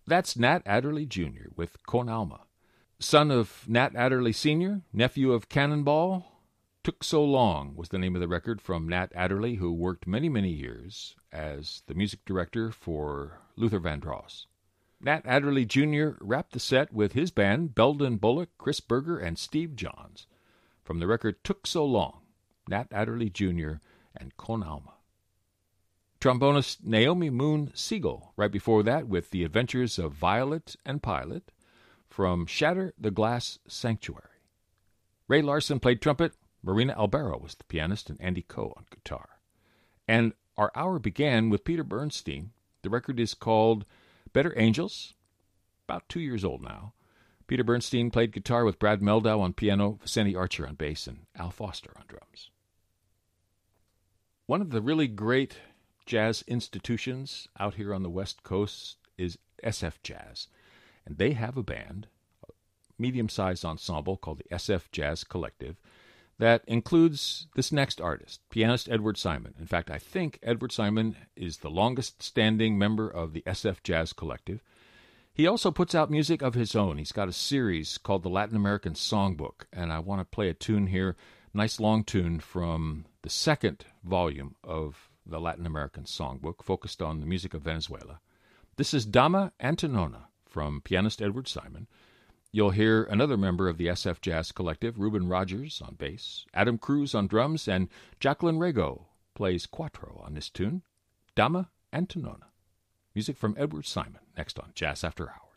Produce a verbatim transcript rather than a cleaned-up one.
That's Nat Adderley Junior with Con Alma. Son of Nat Adderley Senior, nephew of Cannonball, Took So Long was the name of the record from Nat Adderley, who worked many, many years as the music director for Luther Vandross. Nat Adderley Junior wrapped the set with his band, Belden Bullock, Chris Berger, and Steve Johns. From the record Took So Long, Nat Adderley Junior and Con Alma. Trombonist Naomi Moon Siegel, right before that with The Adventures of Violet and Pilot, from Shatter the Glass Sanctuary. Ray Larson played trumpet, Marina Albero was the pianist, and Andy Coe on guitar. And our hour began with Peter Bernstein. The record is called Better Angels, about two years old now. Peter Bernstein played guitar with Brad Meldau on piano, Vicente Archer on bass, and Al Foster on drums. One of the really great jazz institutions out here on the West Coast is S F Jazz. And they have a band, a medium-sized ensemble called the S F Jazz Collective, that includes this next artist, pianist Edward Simon. In fact, I think Edward Simon is the longest-standing member of the S F Jazz Collective. He also puts out music of his own. He's got a series called the Latin American Songbook, and I want to play a tune here, nice long tune from the second volume of the Latin American Songbook, focused on the music of Venezuela. This is Dama Antonona from pianist Edward Simon. You'll hear another member of the S F Jazz Collective, Reuben Rogers on bass, Adam Cruz on drums, and Jacqueline Rego plays quattro on this tune, Dama Antonona. Music from Edward Simon, next on Jazz After Hours.